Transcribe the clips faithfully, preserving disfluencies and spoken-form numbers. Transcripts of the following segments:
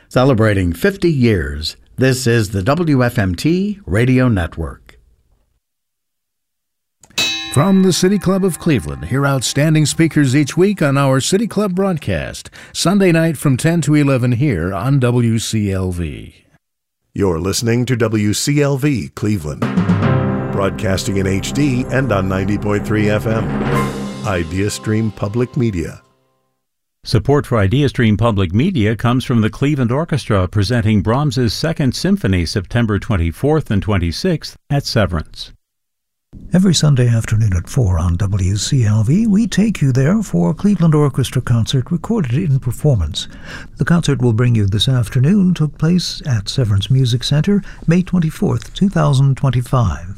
Celebrating fifty years, this is the W F M T Radio Network. From the City Club of Cleveland, hear outstanding speakers each week on our City Club broadcast, Sunday night from ten to eleven here on W C L V. You're listening to W C L V Cleveland, broadcasting in H D and on ninety point three F M. IdeaStream Public Media. Support for IdeaStream Public Media comes from the Cleveland Orchestra, presenting Brahms's Second Symphony September twenty-fourth and twenty-sixth at Severance. Every Sunday afternoon at four on W C L V, we take you there for a Cleveland Orchestra concert recorded in performance. The concert we'll bring you this afternoon took place at Severance Music Center, May twenty-fourth, twenty twenty-five.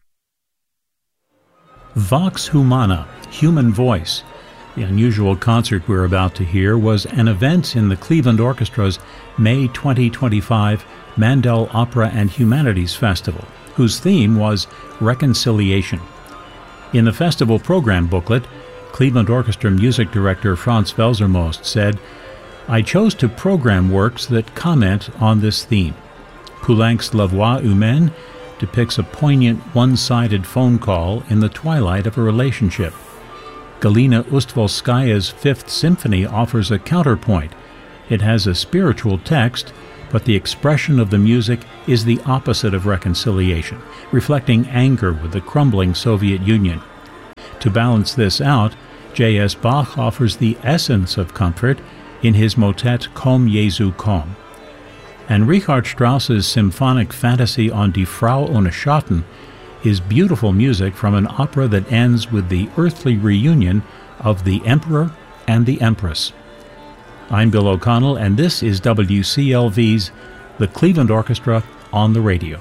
Vox Humana, Human Voice. The unusual concert we're about to hear was an event in the Cleveland Orchestra's May twenty twenty-five Mandel Opera and Humanities Festival, whose theme was reconciliation. In the festival program booklet, Cleveland Orchestra music director Franz Welsermost said, "I chose to program works that comment on this theme. Poulenc's La Voix Humaine depicts a poignant one-sided phone call in the twilight of a relationship. Galina Ustvolskaya's Fifth Symphony offers a counterpoint. It has a spiritual text, but the expression of the music is the opposite of reconciliation, reflecting anger with the crumbling Soviet Union. To balance this out, J S Bach offers the essence of comfort in his motet Komm Jesu komm. And Richard Strauss's symphonic fantasy on Die Frau ohne Schatten is beautiful music from an opera that ends with the earthly reunion of the Emperor and the Empress. I'm Bill O'Connell, and this is W C L V's The Cleveland Orchestra on the Radio.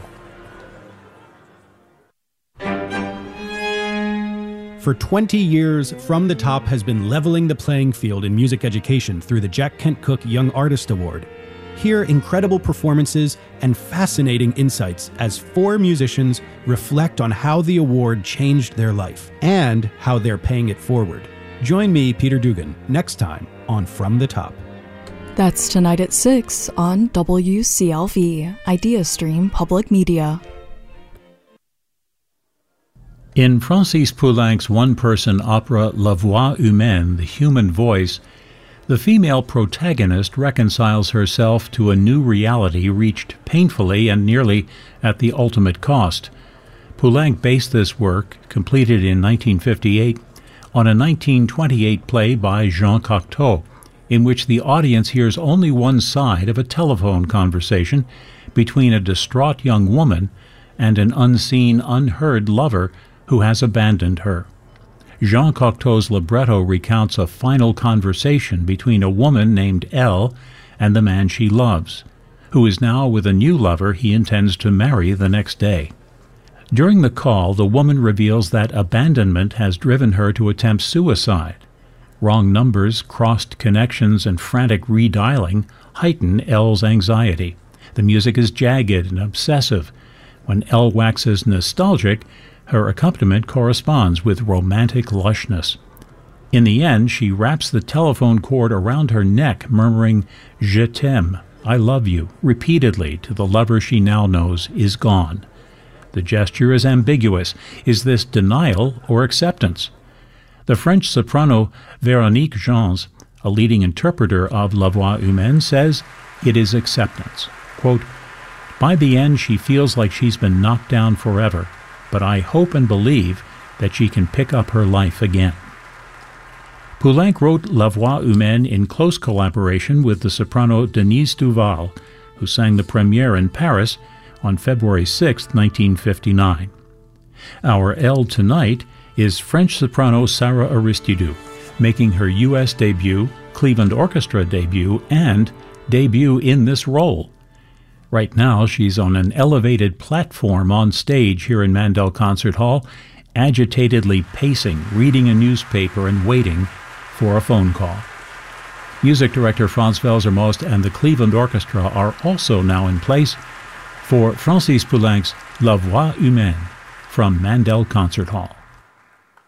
For twenty years, From the Top has been leveling the playing field in music education through the Jack Kent Cooke Young Artist Award. Hear incredible performances and fascinating insights as four musicians reflect on how the award changed their life and how they're paying it forward. Join me, Peter Dugan, next time on From the Top. That's tonight at six on W C L V, IdeaStream Public Media. In Francis Poulenc's one-person opera La Voix Humaine, The Human Voice, the female protagonist reconciles herself to a new reality reached painfully and nearly at the ultimate cost. Poulenc based this work, completed in nineteen fifty-eight, on a nineteen twenty-eight play by Jean Cocteau, in which the audience hears only one side of a telephone conversation between a distraught young woman and an unseen, unheard lover who has abandoned her. Jean Cocteau's libretto recounts a final conversation between a woman named Elle and the man she loves, who is now with a new lover he intends to marry the next day. During the call, the woman reveals that abandonment has driven her to attempt suicide. Wrong numbers, crossed connections, and frantic redialing heighten Elle's anxiety. The music is jagged and obsessive. When Elle waxes nostalgic, her accompaniment corresponds with romantic lushness. In the end, she wraps the telephone cord around her neck, murmuring, "Je t'aime, I love you," repeatedly to the lover she now knows is gone. The gesture is ambiguous. Is this denial or acceptance? The French soprano Véronique Gens, a leading interpreter of La Voix Humaine, says it is acceptance. Quote, "By the end, she feels like she's been knocked down forever, but I hope and believe that she can pick up her life again." Poulenc wrote La Voix Humaine in close collaboration with the soprano Denise Duval, who sang the premiere in Paris on February sixth, nineteen fifty-nine. Our Elle tonight is French soprano Sarah Aristidou, making her U S debut, Cleveland Orchestra debut, and debut in this role. Right now, she's on an elevated platform on stage here in Mandel Concert Hall, agitatedly pacing, reading a newspaper, and waiting for a phone call. Music director Franz Welsermost and the Cleveland Orchestra are also now in place for Francis Poulenc's La Voix Humaine from Mandel Concert Hall.